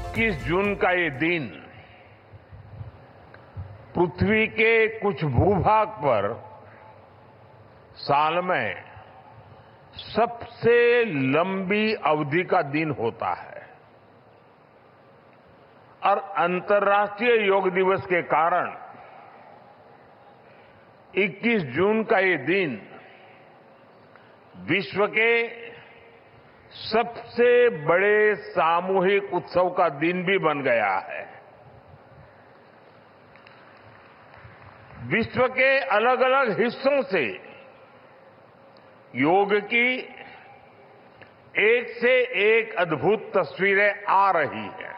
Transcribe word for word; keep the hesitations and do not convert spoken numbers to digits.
इक्कीस जून का ये दिन पृथ्वी के कुछ भूभाग पर साल में सबसे लंबी अवधि का दिन होता है और अंतर्राष्ट्रीय योग दिवस के कारण इक्कीस जून का ये दिन विश्व के सबसे बड़े सामूहिक उत्सव का दिन भी बन गया है। विश्व के अलग अलग हिस्सों से योग की एक से एक अद्भुत तस्वीरें आ रही हैं।